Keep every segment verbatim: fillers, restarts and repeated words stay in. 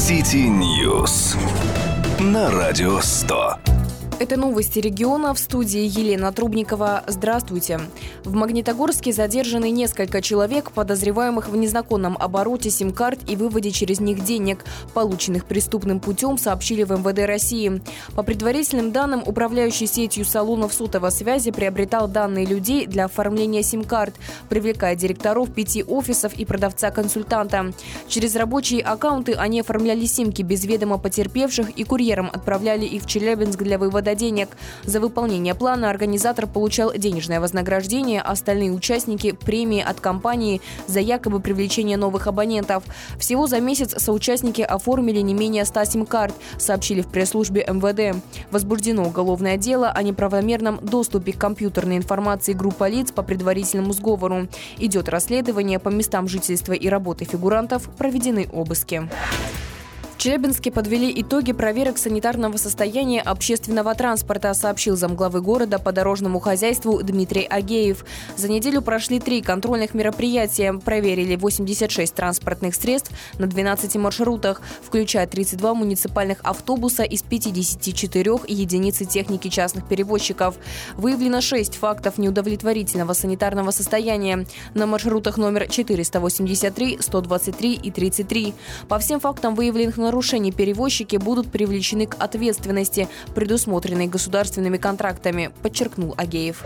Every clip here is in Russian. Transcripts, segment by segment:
City News на Радио сто. Это новости региона, в студии Елена Трубникова. Здравствуйте. В Магнитогорске задержаны несколько человек, подозреваемых в незаконном обороте сим-карт и выводе через них денег, полученных преступным путем, сообщили в эм вэ дэ России. По предварительным данным, управляющий сетью салонов сотовой связи приобретал данные людей для оформления сим-карт, привлекая директоров пяти офисов и продавца-консультанта. Через рабочие аккаунты они оформляли симки без ведома потерпевших и курьером отправляли их в Челябинск для вывода денег. За выполнение плана организатор получал денежное вознаграждение, а остальные участники – премии от компании за якобы привлечение новых абонентов. Всего за месяц соучастники оформили не менее ста сим-карт, сообщили в пресс-службе эм вэ дэ. Возбуждено уголовное дело о неправомерном доступе к компьютерной информации группы лиц по предварительному сговору. Идет расследование, по местам жительства и работы фигурантов проведены обыски. В Челябинске подвели итоги проверок санитарного состояния общественного транспорта, сообщил замглавы города по дорожному хозяйству Дмитрий Агеев. За неделю прошли три контрольных мероприятия. Проверили восемьдесят шесть транспортных средств на двенадцати маршрутах, включая тридцать два муниципальных автобуса из пятидесяти четырёх единиц техники частных перевозчиков. Выявлено шесть фактов неудовлетворительного санитарного состояния на маршрутах номер четыреста восемьдесят три, сто двадцать три и тридцать три. По всем фактам выявленных нарушений перевозчики будут привлечены к ответственности, предусмотренной государственными контрактами, подчеркнул Агеев.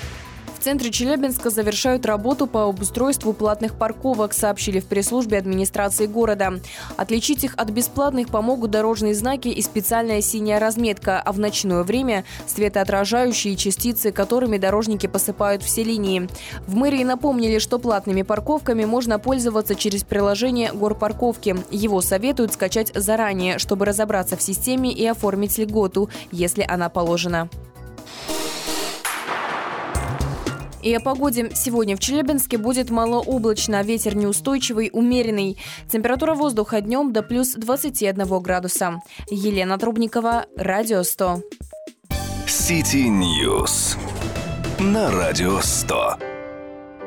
В центре Челябинска завершают работу по обустройству платных парковок, сообщили в пресс-службе администрации города. Отличить их от бесплатных помогут дорожные знаки и специальная синяя разметка, а в ночное время светоотражающие частицы, которыми дорожники посыпают все линии. В мэрии напомнили, что платными парковками можно пользоваться через приложение «Горпарковки». Его советуют скачать заранее, чтобы разобраться в системе и оформить льготу, если она положена. И о погоде. Сегодня в Челябинске будет малооблачно, ветер неустойчивый, умеренный. Температура воздуха днем до плюс двадцати одного градуса. Елена Трубникова, Радио сто. City News на Радио сто.